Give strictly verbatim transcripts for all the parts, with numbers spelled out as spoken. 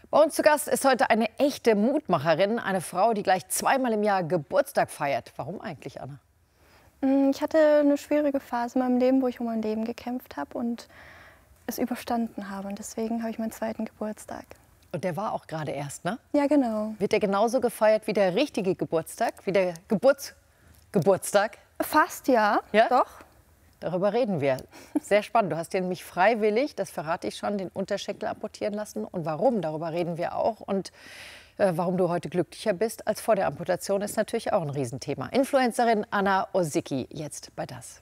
Bei uns zu Gast ist heute eine echte Mutmacherin, eine Frau, die gleich zweimal im Jahr Geburtstag feiert. Warum eigentlich, Anna? Ich hatte eine schwierige Phase in meinem Leben, wo ich um mein Leben gekämpft habe und es überstanden habe. Und deswegen habe ich meinen zweiten Geburtstag. Und der war auch gerade erst, ne? Ja, genau. Wird der genauso gefeiert wie der richtige Geburtstag, wie der Geburts Geburtstag? Fast ja, Ja? doch. Darüber reden wir. Sehr spannend. Du hast dir nämlich freiwillig, das verrate ich schon, den Unterschenkel amputieren lassen. Und warum, darüber reden wir auch. Und äh, warum du heute glücklicher bist als vor der Amputation, ist natürlich auch ein Riesenthema. Influencerin Anna Osicki, jetzt bei das.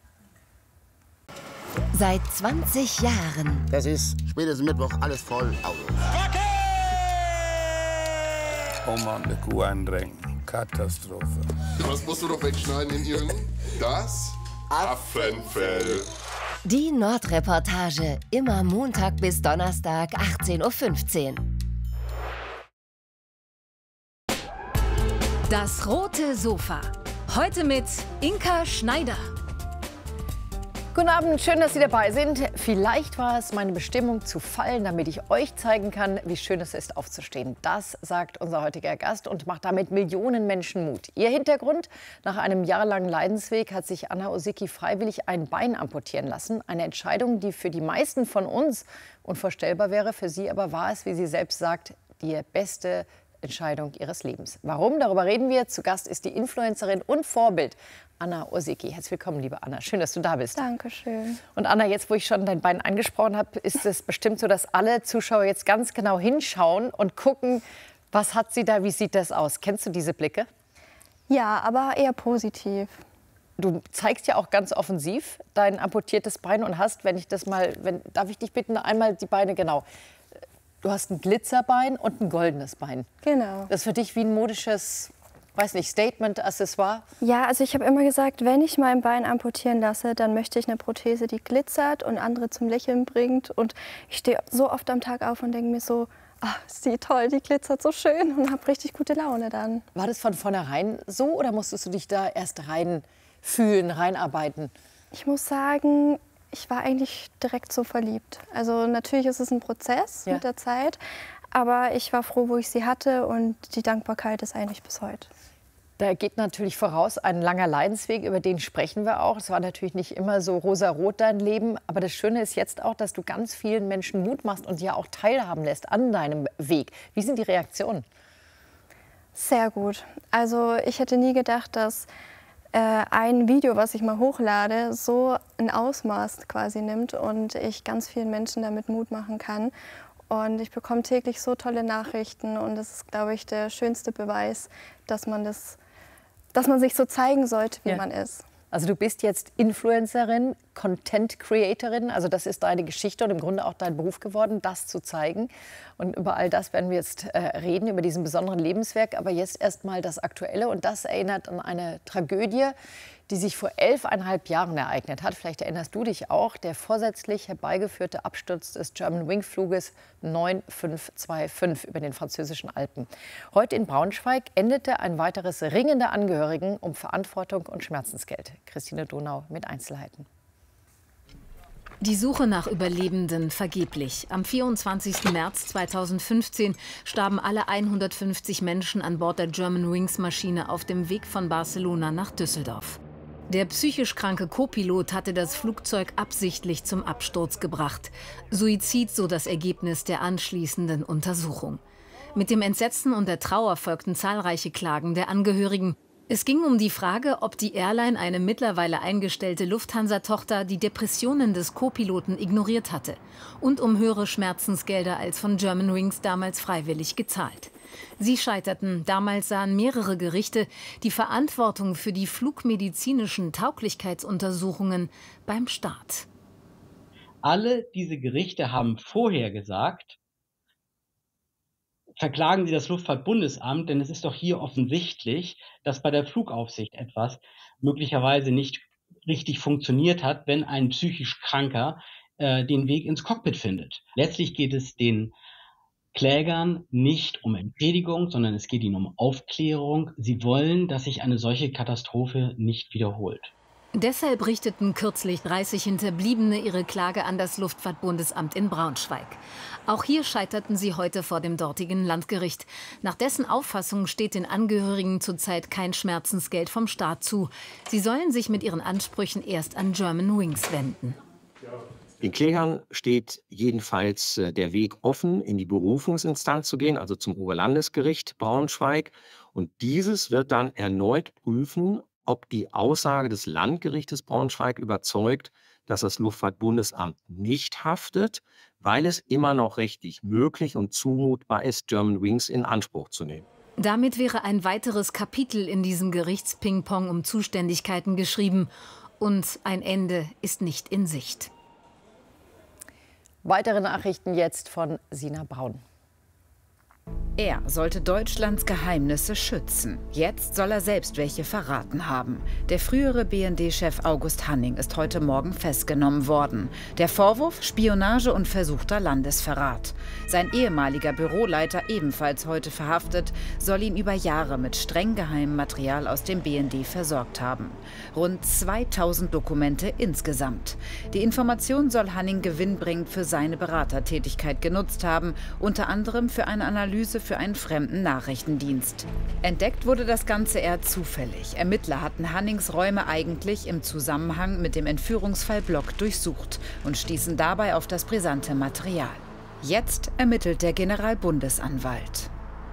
Seit zwanzig Jahren. Das ist spätestens Mittwoch alles voll. Auto. Oh Mann, eine Kuh eindrängen. Katastrophe. Was musst du noch wegschneiden in Jürgen? Das Affenfell. Die Nordreportage. Immer Montag bis Donnerstag, achtzehn Uhr fünfzehn. Das rote Sofa. Heute mit Inka Schneider. Guten Abend, schön, dass Sie dabei sind. Vielleicht war es meine Bestimmung zu fallen, damit ich euch zeigen kann, wie schön es ist, aufzustehen. Das sagt unser heutiger Gast und macht damit Millionen Menschen Mut. Ihr Hintergrund: Nach einem jahrelangen Leidensweg hat sich Anna Osicki freiwillig ein Bein amputieren lassen. Eine Entscheidung, die für die meisten von uns unvorstellbar wäre. Für sie aber war es, wie sie selbst sagt, die beste Entscheidung ihres Lebens. Warum? Darüber reden wir. Zu Gast ist die Influencerin und Vorbild Anna Osicki. Herzlich willkommen, liebe Anna. Schön, dass du da bist. Dankeschön. Und Anna, jetzt, wo ich schon dein Bein angesprochen habe, ist es bestimmt so, dass alle Zuschauer jetzt ganz genau hinschauen und gucken, was hat sie da, wie sieht das aus? Kennst du diese Blicke? Ja, aber eher positiv. Du zeigst ja auch ganz offensiv dein amputiertes Bein und hast, wenn ich das mal, wenn, darf ich dich bitten, einmal die Beine genau. Du hast ein Glitzerbein und ein goldenes Bein. Genau. Das ist für dich wie ein modisches, weiß nicht, Statement, Accessoire? Ja, also ich habe immer gesagt, wenn ich mein Bein amputieren lasse, dann möchte ich eine Prothese, die glitzert und andere zum Lächeln bringt. Und ich stehe so oft am Tag auf und denke mir so, ach, ist die toll, die glitzert so schön, und habe richtig gute Laune dann. War das von vornherein so oder musstest du dich da erst rein fühlen, reinarbeiten? Ich muss sagen, ich war eigentlich direkt so verliebt. Also natürlich ist es ein Prozess Ja. mit der Zeit, aber ich war froh, wo ich sie hatte, und die Dankbarkeit ist eigentlich bis heute. Da geht natürlich voraus ein langer Leidensweg, über den sprechen wir auch. Es war natürlich nicht immer so rosarot dein Leben, aber das Schöne ist jetzt auch, dass du ganz vielen Menschen Mut machst und sie ja auch teilhaben lässt an deinem Weg. Wie sind die Reaktionen? Sehr gut. Also ich hätte nie gedacht, dass äh, ein Video, was ich mal hochlade, so ein Ausmaß quasi nimmt und ich ganz vielen Menschen damit Mut machen kann. Und ich bekomme täglich so tolle Nachrichten, und das ist, glaube ich, der schönste Beweis, dass man, das, dass man sich so zeigen sollte, wie Ja. man ist. Also du bist jetzt Influencerin, Content Creatorin, also das ist deine Geschichte und im Grunde auch dein Beruf geworden, das zu zeigen. Und über all das werden wir jetzt äh, reden, über diesen besonderen Lebenswerk. Aber jetzt erst mal das Aktuelle, und das erinnert an eine Tragödie, die sich vor elfeinhalb Jahren ereignet hat. Vielleicht erinnerst du dich auch, der vorsätzlich herbeigeführte Absturz des Germanwings-Fluges neun fünf zwei fünf über den französischen Alpen. Heute in Braunschweig endete ein weiteres Ringen der Angehörigen um Verantwortung und Schmerzensgeld. Christine Donau mit Einzelheiten. Die Suche nach Überlebenden vergeblich. Am vierundzwanzigsten März zweitausendfünfzehn starben alle hundertfünfzig Menschen an Bord der Germanwings-Maschine auf dem Weg von Barcelona nach Düsseldorf. Der psychisch kranke Co-Pilot hatte das Flugzeug absichtlich zum Absturz gebracht. Suizid, so das Ergebnis der anschließenden Untersuchung. Mit dem Entsetzen und der Trauer folgten zahlreiche Klagen der Angehörigen. Es ging um die Frage, ob die Airline, eine mittlerweile eingestellte Lufthansa-Tochter, die Depressionen des Co-Piloten ignoriert hatte, und um höhere Schmerzensgelder als von Germanwings damals freiwillig gezahlt. Sie scheiterten. Damals sahen mehrere Gerichte die Verantwortung für die flugmedizinischen Tauglichkeitsuntersuchungen beim Start. Alle diese Gerichte haben vorher gesagt, verklagen Sie das Luftfahrtbundesamt, denn es ist doch hier offensichtlich, dass bei der Flugaufsicht etwas möglicherweise nicht richtig funktioniert hat, wenn ein psychisch Kranker äh, den Weg ins Cockpit findet. Letztlich geht es den Klägern nicht um Entschädigung, sondern es geht ihnen um Aufklärung. Sie wollen, dass sich eine solche Katastrophe nicht wiederholt. Deshalb richteten kürzlich dreißig Hinterbliebene ihre Klage an das Luftfahrtbundesamt in Braunschweig. Auch hier scheiterten sie heute vor dem dortigen Landgericht. Nach dessen Auffassung steht den Angehörigen zurzeit kein Schmerzensgeld vom Staat zu. Sie sollen sich mit ihren Ansprüchen erst an Germanwings wenden. Den Klägern steht jedenfalls der Weg offen, in die Berufungsinstanz zu gehen, also zum Oberlandesgericht Braunschweig. Und dieses wird dann erneut prüfen, ob die Aussage des Landgerichtes Braunschweig überzeugt, dass das Luftfahrtbundesamt nicht haftet, weil es immer noch rechtlich möglich und zumutbar ist, Germanwings in Anspruch zu nehmen. Damit wäre ein weiteres Kapitel in diesem Gerichtsping-Pong um Zuständigkeiten geschrieben. Und ein Ende ist nicht in Sicht. Weitere Nachrichten jetzt von Sina Braun. Er sollte Deutschlands Geheimnisse schützen. Jetzt soll er selbst welche verraten haben. Der frühere B N D-Chef August Hanning ist heute Morgen festgenommen worden. Der Vorwurf: Spionage und versuchter Landesverrat. Sein ehemaliger Büroleiter, ebenfalls heute verhaftet, soll ihn über Jahre mit streng geheimem Material aus dem B N D versorgt haben. Rund zweitausend Dokumente insgesamt. Die Information soll Hanning gewinnbringend für seine Beratertätigkeit genutzt haben, unter anderem für eine Analyse für einen fremden Nachrichtendienst. Entdeckt wurde das Ganze eher zufällig. Ermittler hatten Hannings Räume eigentlich im Zusammenhang mit dem Entführungsfall Block durchsucht und stießen dabei auf das brisante Material. Jetzt ermittelt der Generalbundesanwalt.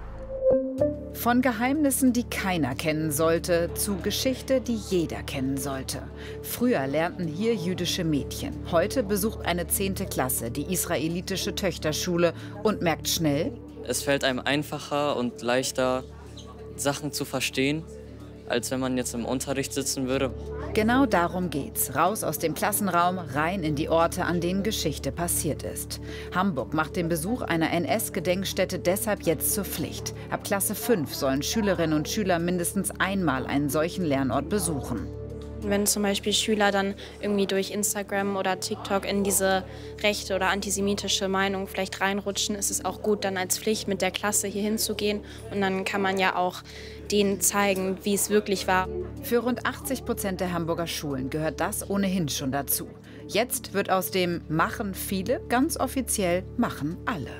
Von Geheimnissen, die keiner kennen sollte, zu Geschichte, die jeder kennen sollte. Früher lernten hier jüdische Mädchen. Heute besucht eine zehnte Klasse die israelitische Töchterschule und merkt schnell: Es fällt einem einfacher und leichter, Sachen zu verstehen, als wenn man jetzt im Unterricht sitzen würde. Genau darum geht's. Raus aus dem Klassenraum, rein in die Orte, an denen Geschichte passiert ist. Hamburg macht den Besuch einer N S-Gedenkstätte deshalb jetzt zur Pflicht. Ab Klasse fünf sollen Schülerinnen und Schüler mindestens einmal einen solchen Lernort besuchen. Wenn zum Beispiel Schüler dann irgendwie durch Instagram oder TikTok in diese rechte oder antisemitische Meinung vielleicht reinrutschen, ist es auch gut, dann als Pflicht mit der Klasse hier hinzugehen. Und dann kann man ja auch denen zeigen, wie es wirklich war. Für rund achtzig Prozent der Hamburger Schulen gehört das ohnehin schon dazu. Jetzt wird aus dem Machen viele ganz offiziell Machen alle.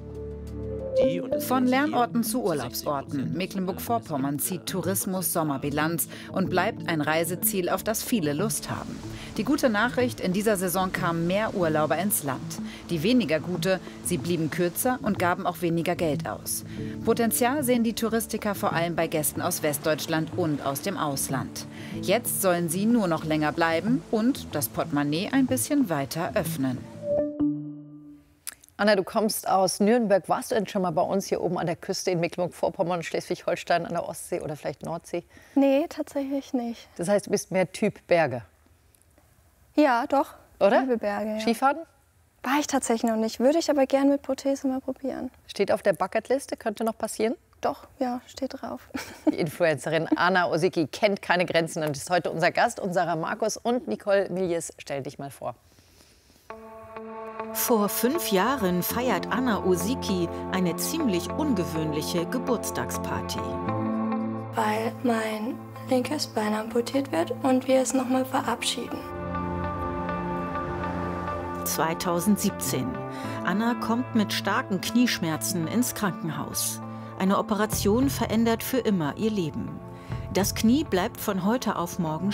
Von Lernorten zu Urlaubsorten. Mecklenburg-Vorpommern zieht Tourismus-Sommerbilanz und bleibt ein Reiseziel, auf das viele Lust haben. Die gute Nachricht: In dieser Saison kamen mehr Urlauber ins Land. Die weniger gute: sie blieben kürzer und gaben auch weniger Geld aus. Potenzial sehen die Touristiker vor allem bei Gästen aus Westdeutschland und aus dem Ausland. Jetzt sollen sie nur noch länger bleiben und das Portemonnaie ein bisschen weiter öffnen. Anna, du kommst aus Nürnberg. Warst du denn schon mal bei uns hier oben an der Küste in Mecklenburg-Vorpommern, Schleswig-Holstein, an der Ostsee oder vielleicht Nordsee? Nee, tatsächlich nicht. Das heißt, du bist mehr Typ Berge? Ja, doch. Oder? Ich liebe Berge, ja. Skifahren? War ich tatsächlich noch nicht. Würde ich aber gerne mit Prothese mal probieren. Steht auf der Bucketliste, könnte noch passieren? Doch, ja, steht drauf. Die Influencerin Anna Osicki kennt keine Grenzen und ist heute unser Gast. Und Sarah Markus und Nicole Miljes, stell dich mal vor. Vor fünf Jahren feiert Anna Osicki eine ziemlich ungewöhnliche Geburtstagsparty. Weil mein linkes Bein amputiert wird und wir es noch mal verabschieden. zweitausendsiebzehn. Anna kommt mit starken Knieschmerzen ins Krankenhaus. Eine Operation verändert für immer ihr Leben. Das Knie bleibt von heute auf morgen